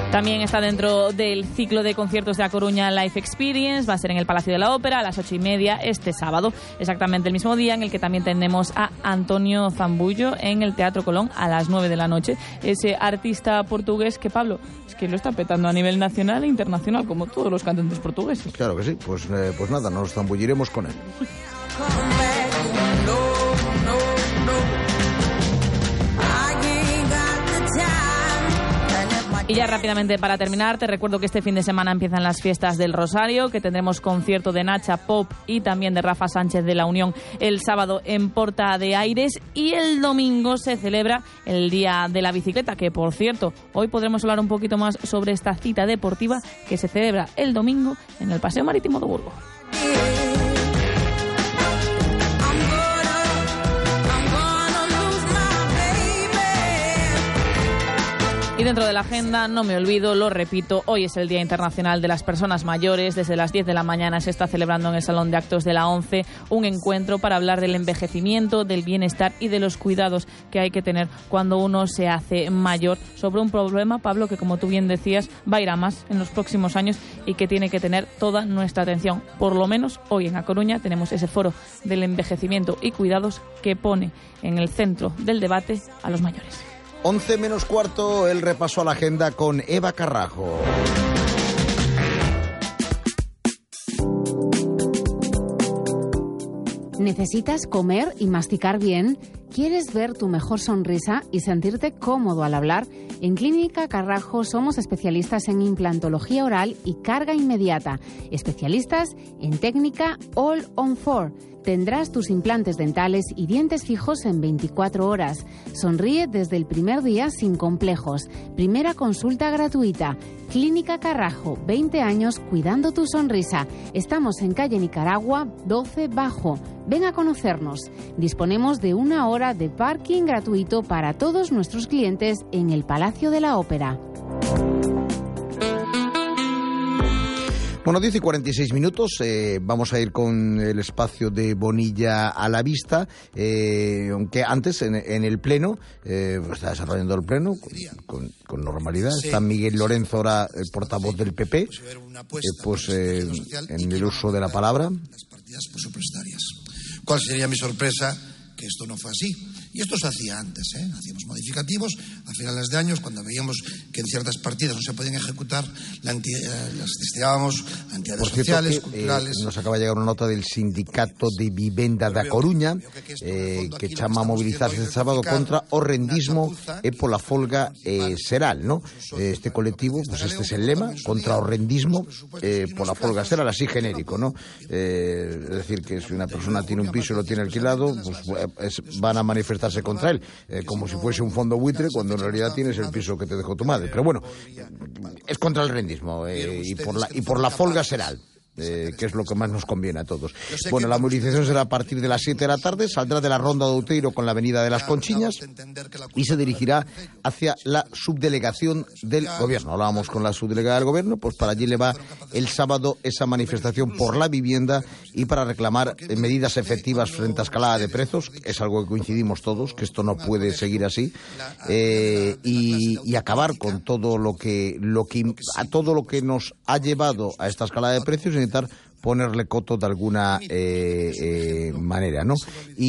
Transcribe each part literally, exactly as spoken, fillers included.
También está dentro del ciclo de conciertos de A Coruña Life Experience, va a ser en el Palacio de la Ópera a las ocho y media este sábado, exactamente el mismo día en el que también tenemos a Antonio Zambullo en el Teatro Colón a las nueve de la noche. Ese artista portugués que, Pablo, es que lo está petando a nivel nacional e internacional, como todos los cantantes portugueses. Claro que sí, pues, eh, pues nada, nos zambulliremos con él. Y ya rápidamente para terminar, te recuerdo que este fin de semana empiezan las fiestas del Rosario, que tendremos concierto de Nacha Pop y también de Rafa Sánchez de La Unión el sábado en Porta de Aires, y el domingo se celebra el Día de la Bicicleta, que por cierto, hoy podremos hablar un poquito más sobre esta cita deportiva que se celebra el domingo en el Paseo Marítimo de Burgos. Y dentro de la agenda, no me olvido, lo repito, hoy es el Día Internacional de las Personas Mayores. Desde las diez de la mañana se está celebrando en el Salón de Actos de la ONCE un encuentro para hablar del envejecimiento, del bienestar y de los cuidados que hay que tener cuando uno se hace mayor, sobre un problema, Pablo, que como tú bien decías, va a ir a más en los próximos años y que tiene que tener toda nuestra atención. Por lo menos hoy en A Coruña tenemos ese foro del envejecimiento y cuidados que pone en el centro del debate a los mayores. once menos cuarto, el repaso a la agenda con Eva Carrajo. ¿Necesitas comer y masticar bien? ¿Quieres ver tu mejor sonrisa y sentirte cómodo al hablar? En Clínica Carrajo somos especialistas en implantología oral y carga inmediata. Especialistas en técnica All on Four. Tendrás tus implantes dentales y dientes fijos en veinticuatro horas. Sonríe desde el primer día sin complejos. Primera consulta gratuita. Clínica Carrajo, veinte años cuidando tu sonrisa. Estamos en calle Nicaragua, doce Bajo. Ven a conocernos. Disponemos de una hora de parking gratuito para todos nuestros clientes en el Palacio de la Ópera. Bueno, diez y cuarenta y seis minutos, eh, vamos a ir con el espacio de Bonilla a la vista, eh, aunque antes en, en el Pleno, eh, está desarrollando el Pleno con, con, con normalidad, está Miguel Lorenzo, ahora el portavoz del P P, eh, pues eh, en el uso de la palabra. Las partidas presupuestarias. ¿Cuál sería mi sorpresa? Que esto no fue así. Y esto se hacía antes, ¿eh? Hacíamos modificativos a finales de años, cuando veíamos que en ciertas partidas no se podían ejecutar, la anti, eh, las destinábamos a entidades Por cierto, sociales, que, culturales. Eh, nos acaba de llegar una nota del Sindicato de Vivenda da Coruña, eh, que chama a movilizarse este sábado contra o rendismo e pola folga eh, seral, ¿no? Este colectivo, pues este es el lema, contra o rendismo eh, pola folga seral, así genérico, ¿no? Eh, es decir, que si una persona tiene un piso y lo tiene alquilado, pues es, van a manifestarse contra él, eh, como si fuese un fondo buitre, cuando en realidad tienes el piso que te dejó tu madre. Pero bueno, es contra el rendismo eh, y por la y por la folga seral. Eh, que es lo que más nos conviene a todos. Bueno, la movilización será a partir de las siete de la tarde, saldrá de la Ronda de Outeiro con la Avenida de las Conchiñas y se dirigirá hacia la subdelegación del Gobierno. Hablábamos con la subdelegada del Gobierno, pues para allí le va el sábado esa manifestación por la vivienda y para reclamar medidas efectivas frente a escalada de precios, es algo que coincidimos todos, que esto no puede seguir así, eh, y, y acabar con todo lo que, lo que a todo lo que nos ha llevado a esta escalada de precios y intentar ponerle coto de alguna eh, eh, manera, ¿no?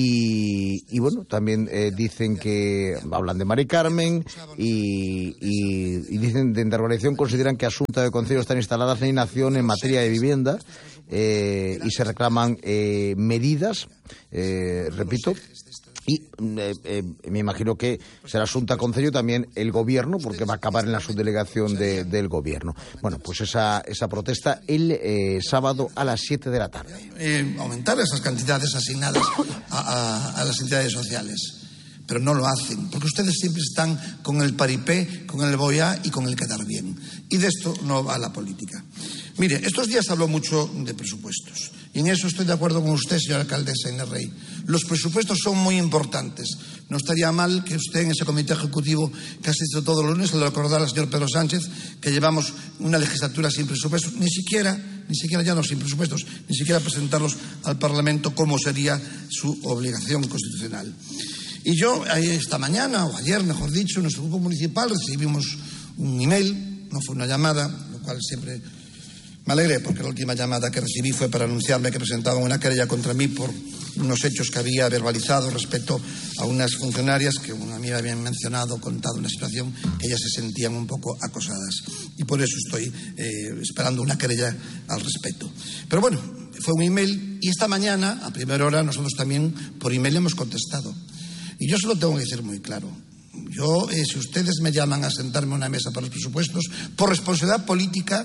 Y, y bueno, también eh, dicen que hablan de Mari Carmen y, y, y dicen de la organización consideran que a Xunta de Concello están instaladas en inacción en materia de vivienda eh, y se reclaman eh, medidas, eh, repito. Y eh, eh, me imagino que será Xunta Concello también el Gobierno, porque va a acabar en la subdelegación de, del Gobierno. Bueno, pues esa, esa protesta el eh, sábado a las siete de la tarde. Eh, aumentar esas cantidades asignadas a, a, a las entidades sociales. Pero no lo hacen, porque ustedes siempre están con el paripé, con el boyá y con el quedar bien. Y de esto no va la política. Mire, estos días se habló mucho de presupuestos. Y en eso estoy de acuerdo con usted, señora alcaldesa Inés Rey. Los presupuestos son muy importantes. No estaría mal que usted en ese comité ejecutivo que ha asistido todos los lunes le recordara al señor Pedro Sánchez que llevamos una legislatura sin presupuestos, ni siquiera, ni siquiera ya no sin presupuestos, ni siquiera presentarlos al Parlamento como sería su obligación constitucional. Y yo esta mañana, o ayer mejor dicho, en nuestro grupo municipal recibimos un email no fue una llamada, lo cual siempre me alegré, porque la última llamada que recibí fue para anunciarme que presentaban una querella contra mí por unos hechos que había verbalizado respecto a unas funcionarias que una amiga había mencionado, contado una situación que ellas se sentían un poco acosadas. Y por eso estoy eh, esperando una querella al respecto. Pero bueno, fue un email y esta mañana, a primera hora, nosotros también por email hemos contestado. Y yo se lo tengo que decir muy claro. Yo, eh, si ustedes me llaman a sentarme a una mesa para los presupuestos, por responsabilidad política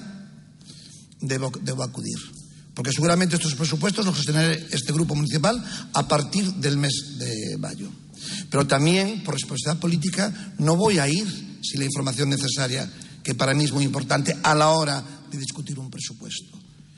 debo, debo acudir. Porque seguramente estos presupuestos los gestionará este grupo municipal a partir del mes de mayo. Pero también, por responsabilidad política, no voy a ir sin la información necesaria, que para mí es muy importante a la hora de discutir un presupuesto.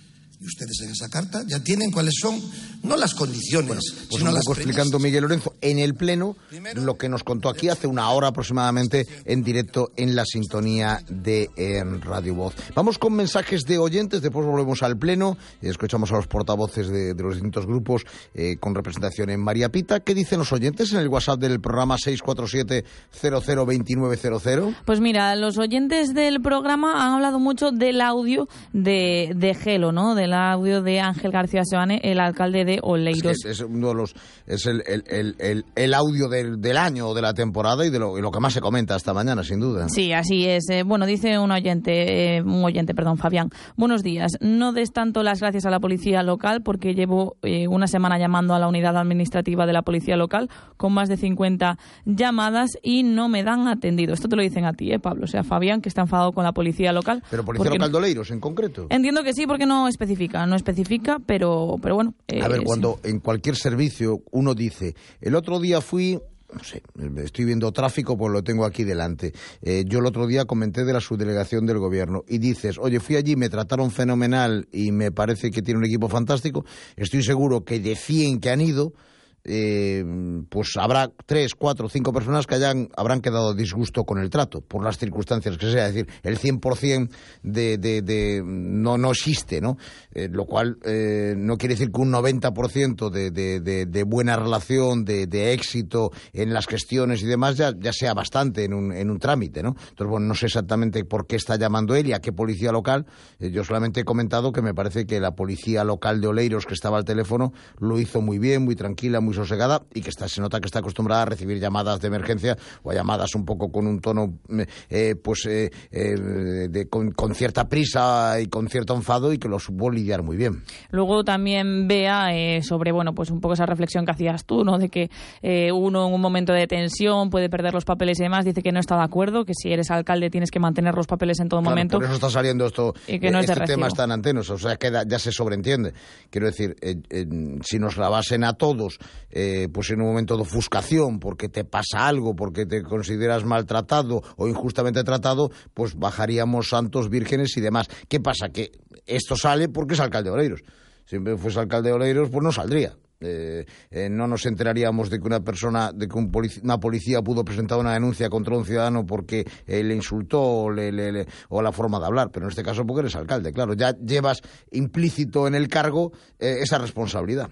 Y ustedes en esa carta ya tienen cuáles son, no las condiciones, bueno, pues sino un las poco premisas. Explicando Miguel Lorenzo en el Pleno Primero, lo que nos contó aquí hace una hora aproximadamente en directo en la sintonía de en Radio Voz. Vamos con mensajes de oyentes, después volvemos al Pleno, escuchamos a los portavoces de, de los distintos grupos eh, con representación en María Pita. ¿Qué dicen los oyentes en el WhatsApp del programa seis cuatro siete cero cero dos nueve cero cero? Pues mira, los oyentes del programa han hablado mucho del audio de, de Gelo, ¿no? Del audio de Ángel García Seoane, el alcalde de Oleiros. Es, es uno de los es el, el, el, el, el audio del, del año o de la temporada y de lo, y lo que más se comenta esta mañana, sin duda. Sí, así es. Eh, bueno, dice un oyente, eh, un oyente, perdón, Fabián. Buenos días. No des tanto las gracias a la policía local porque llevo eh, una semana llamando a la unidad administrativa de la policía local con más de cincuenta llamadas y no me dan atendido. Esto te lo dicen a ti, ¿eh, Pablo? O sea, Fabián, que está enfadado con la policía local. ¿Pero policía local de Oleiros en concreto? Entiendo que sí, porque no especifica. No especifica, pero, pero bueno. Eh, a ver, cuando sí. En cualquier servicio uno dice, el otro día fui, no sé, estoy viendo tráfico, pues lo tengo aquí delante. Eh, yo el otro día comenté de la subdelegación del gobierno y dices, oye, fui allí, me trataron fenomenal y me parece que tiene un equipo fantástico. Estoy seguro que de cien que han ido, Eh, pues habrá tres, cuatro, cinco personas que hayan, habrán quedado a disgusto con el trato, por las circunstancias que sea. Es decir, el cien por ciento de, de, de, no, no existe, ¿no? Eh, lo cual eh, no quiere decir que un noventa por ciento de, de, de, de buena relación, de, de éxito en las gestiones y demás ya, ya sea bastante en un, en un trámite, ¿no? Entonces, bueno, no sé exactamente por qué está llamando él y a qué policía local. Eh, yo solamente he comentado que me parece que la policía local de Oleiros, que estaba al teléfono, lo hizo muy bien, muy tranquila, muy sosegada y que está, se nota que está acostumbrada a recibir llamadas de emergencia o llamadas un poco con un tono eh, pues eh, eh, de, con, con cierta prisa y con cierto enfado y que lo supo lidiar muy bien. Luego también vea eh, sobre, bueno, pues un poco esa reflexión que hacías tú, ¿no? De que eh, uno en un momento de tensión puede perder los papeles y demás, dice que no está de acuerdo, que si eres alcalde tienes que mantener los papeles en todo claro, momento. Por eso está saliendo esto, y que no este es de tema está en antenos, o sea que ya se sobreentiende. Quiero decir, eh, eh, si nos la basen a todos Eh, pues en un momento de ofuscación, porque te pasa algo, porque te consideras maltratado o injustamente tratado, pues bajaríamos santos, vírgenes y demás. ¿Qué pasa? Que esto sale porque es alcalde de Oleiros. Si fuese alcalde de Oleiros, pues no saldría. Eh, eh, no nos enteraríamos de que una persona, de que un polic- una policía pudo presentar una denuncia contra un ciudadano porque eh, le insultó o, le, le, le, o la forma de hablar, pero en este caso porque eres alcalde, claro, ya llevas implícito en el cargo eh, esa responsabilidad.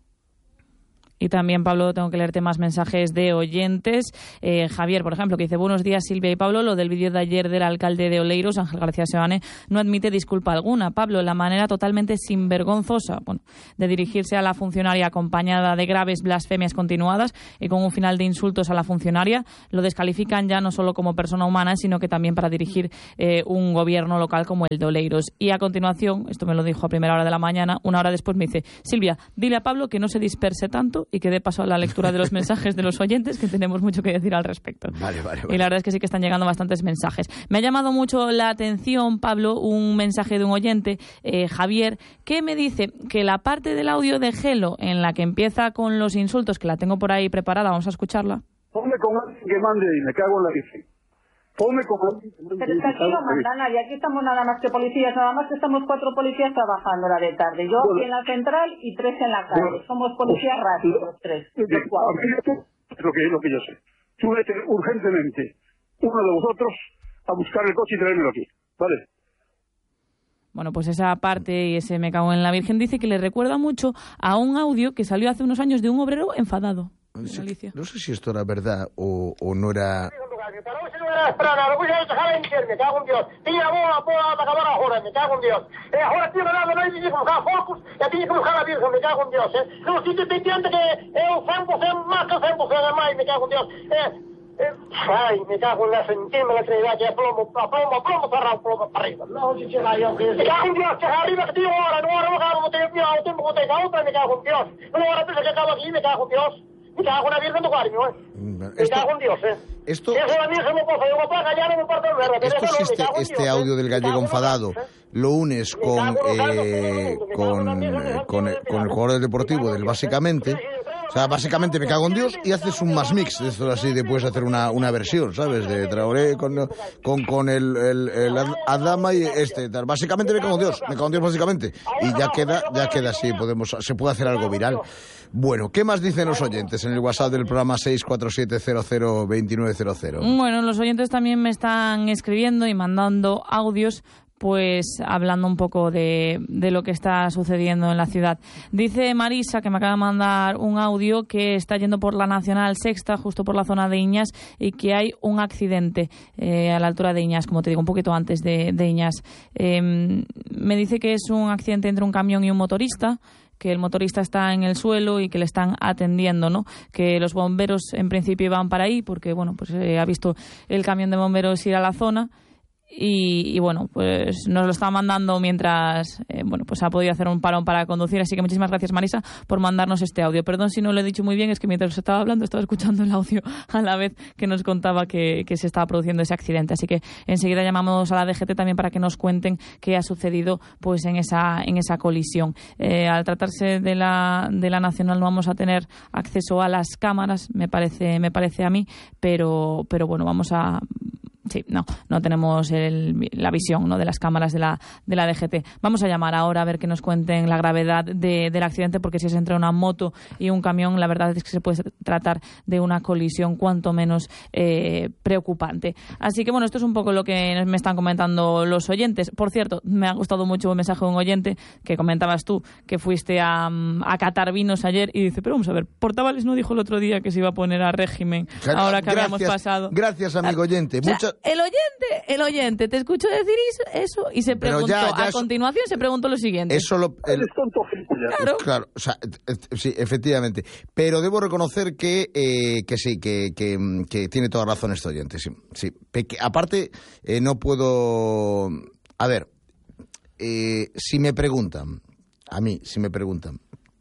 Y también, Pablo, tengo que leerte más mensajes de oyentes. Eh, Javier, por ejemplo, que dice, buenos días, Silvia y Pablo. Lo del vídeo de ayer del alcalde de Oleiros, Ángel García Seoane, no admite disculpa alguna. Pablo, la manera totalmente sinvergonzosa, bueno, de dirigirse a la funcionaria acompañada de graves blasfemias continuadas y con un final de insultos a la funcionaria, lo descalifican ya no solo como persona humana, sino que también para dirigir eh, un gobierno local como el de Oleiros. Y a continuación, esto me lo dijo a primera hora de la mañana, una hora después me dice, Silvia, dile a Pablo que no se disperse tanto y que dé paso a la lectura de los mensajes de los oyentes, que tenemos mucho que decir al respecto. Vale, vale, vale. Y la verdad es que sí que están llegando bastantes mensajes. Me ha llamado mucho la atención, Pablo, un mensaje de un oyente, eh, Javier, que me dice que la parte del audio de Gelo, en la que empieza con los insultos, que la tengo por ahí preparada, vamos a escucharla. Ponme con alguien que mande y me cago en la bici. Ponme con alguien que mande. Pero es que aquí no manda nadie, aquí estamos nada más que policías, nada más que estamos cuatro policías trabajando la de tarde. Yo bueno, aquí en la central y tres en la calle. Bueno, somos policías pues, rápidos, los tres. Los cuatro. Lo que, lo que yo sé. Súbete urgentemente uno de vosotros a buscar el coche y traérmelo aquí, ¿vale? Bueno, pues esa parte y ese me cago en la Virgen dice que le recuerda mucho a un audio que salió hace unos años de un obrero enfadado. Sí, no sé si esto era verdad o, o no era... Pero hoy si no era esperar nada, voy a dejar en me cago en Dios. Tiene a bola, bola, acabar ahora, me cago en Dios. Eh, ahora tío, nada, no hay que buscar focus, ya tiene que buscar la Virgen, me cago en Dios, eh. No, si te entiende que es un cien por ciento más que cien por ciento de más, me cago en Dios. Eh, eh, ay, me cago en la sentirme la Trinidad, que es plomo, plomo, plomo cerrado, plomo para arriba. No, si se va yo, que me cago en Dios, que arriba que tío, ahora, no, ahora no cago, no tengo miedo, tiempo que tenga otra, me cago en Dios. No, ahora pienso que acabo aquí, me cago en Dios. Me cago en la Virgen de Guarño, eh. Me cago en Dios, eh. Esto, eso a mí se me pasa, yo me paga, ya no me parto el verde. Esto sí, este, este audio del gallego enfadado lo unes con, eh, con, eh, con, eh, con el jugador del Deportivo del básicamente. O sea, básicamente me cago en Dios y haces un más mix de esto así, de puedes hacer una, una versión, ¿sabes? De Traoré con, con, con el, el, el Adama y este. Básicamente me cago en Dios, me cago en Dios básicamente. Y ya queda, ya queda así, podemos, se puede hacer algo viral. Bueno, ¿qué más dicen los oyentes en el WhatsApp del programa seis cuatro siete cero cero dos nueve cero cero? Bueno, los oyentes también me están escribiendo y mandando audios, pues hablando un poco de, de lo que está sucediendo en la ciudad. Dice Marisa, que me acaba de mandar un audio, que está yendo por la Nacional Sexta, justo por la zona de Iñas, y que hay un accidente eh, a la altura de Iñas, como te digo, un poquito antes de, de Iñas. Eh, me dice que es un accidente entre un camión y un motorista, que el motorista está en el suelo y que le están atendiendo, ¿no? Que los bomberos en principio iban para ahí porque, bueno, pues eh, ha visto el camión de bomberos ir a la zona. Y, y bueno, pues nos lo está mandando mientras eh, bueno, pues ha podido hacer un parón para conducir, así que muchísimas gracias, Marisa, por mandarnos este audio. Perdón si no lo he dicho muy bien, es que mientras estaba hablando estaba escuchando el audio a la vez que nos contaba que, que se estaba produciendo ese accidente, así que enseguida llamamos a la D G T también para que nos cuenten qué ha sucedido pues en esa en esa colisión. Eh, al tratarse de la de la Nacional no vamos a tener acceso a las cámaras, me parece me parece a mí, pero pero bueno, vamos a Sí, no, no tenemos el, la visión, ¿no?, de las cámaras de la, de la D G T. Vamos a llamar ahora a ver que nos cuenten la gravedad de, del accidente, porque si es entre una moto y un camión, la verdad es que se puede tratar de una colisión cuanto menos eh, preocupante. Así que bueno, esto es un poco lo que me están comentando los oyentes. Por cierto, me ha gustado mucho un mensaje de un oyente que comentabas tú, que fuiste a, a catar vinos ayer y dice, pero vamos a ver, Portavales no dijo el otro día que se iba a poner a régimen ahora que gracias, habíamos pasado. Gracias, amigo oyente. Muchas El oyente, el oyente, te escucho decir eso y se preguntó, ya, ya a eso, continuación se preguntó lo siguiente. Eso lo, el, claro. claro, o sea, sí, efectivamente. Pero debo reconocer que, eh, que sí, que, que, que tiene toda razón este oyente, sí. sí. Peque, aparte, eh, no puedo... A ver, eh, si me preguntan, a mí, si me preguntan,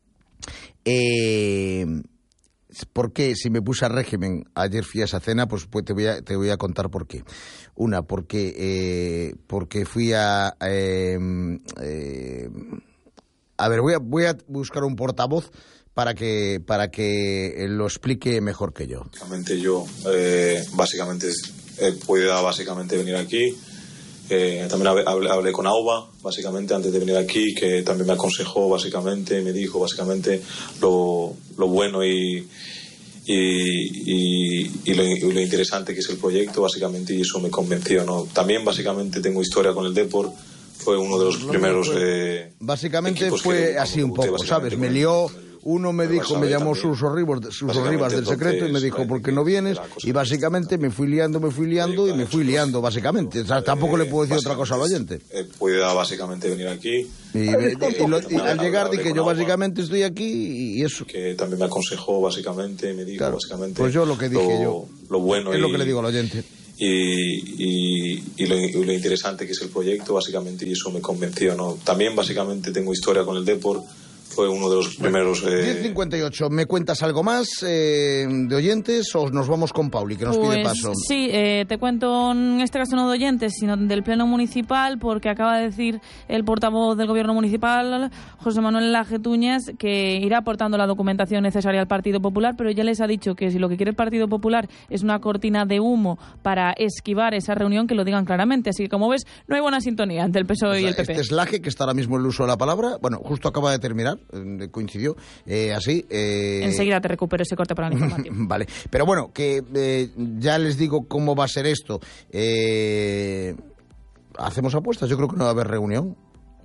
eh... ¿por qué si me puse a régimen ayer fui a esa cena? Pues, pues te voy a te voy a contar por qué. Una, porque eh, porque fui a eh, eh, a ver, voy a voy a buscar un portavoz para que para que lo explique mejor que yo. Básicamente yo eh, básicamente he podido básicamente venir aquí. Eh, también hablé, hablé con Auba, básicamente, antes de venir aquí, que también me aconsejó, básicamente, me dijo, básicamente, lo, lo bueno y, y, y, y, lo, y lo interesante que es el proyecto, básicamente, y eso me convenció, ¿no? También, básicamente, tengo historia con el Depor, fue uno de los no, primeros... Fue, eh, básicamente fue que, así un poco, ¿sabes? Me lió... Uno me dijo, me llamó Suso Rivas, Suso Rivas del secreto y me dijo, ¿por qué no vienes? Y básicamente me fui liando, me fui liando y me fui liando, básicamente. O sea, tampoco le puedo decir otra cosa al oyente. Pueda básicamente venir aquí. Y, y, y, lo, y al llegar dije, yo básicamente estoy aquí y eso. Que también me aconsejó, básicamente, me dijo, claro, básicamente... Pues yo lo que dije lo, yo. Lo bueno es y, lo que le digo al oyente. Y, y, y, lo, y lo interesante que es el proyecto, básicamente, y eso me convenció, ¿no? También, básicamente, tengo historia con el Depor. Fue uno de los primeros... Eh... diez cincuenta y ocho, ¿me cuentas algo más eh, de oyentes o nos vamos con Pauli, que nos pues, pide paso? Sí, eh, te cuento en este caso no de oyentes, sino del Pleno Municipal, porque acaba de decir el portavoz del Gobierno Municipal, José Manuel Lajetuñas, que irá aportando la documentación necesaria al Partido Popular, pero ya les ha dicho que si lo que quiere el Partido Popular es una cortina de humo para esquivar esa reunión, que lo digan claramente. Así que, como ves, no hay buena sintonía entre el P S O E o sea, y el P P. Este es Laje, que está ahora mismo en el uso de la palabra, bueno, justo acaba de terminar, coincidió eh, así. Eh... Enseguida te recupero ese corte para la información. Vale, pero bueno, que eh, ya les digo cómo va a ser esto. Eh... ¿Hacemos apuestas? Yo creo que no va a haber reunión.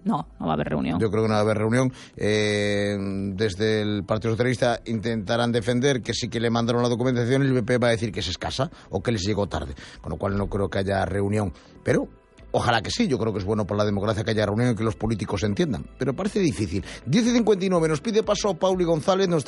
No, no va a haber reunión. Yo creo que no va a haber reunión. Eh, desde el Partido Socialista intentarán defender que sí que le mandaron la documentación y el B P va a decir que es escasa o que les llegó tarde. Con lo cual no creo que haya reunión. Pero ojalá que sí, yo creo que es bueno por la democracia que haya reunión y que los políticos se entiendan. Pero parece difícil. diez y cincuenta y nueve nos pide paso Pauli González. Nos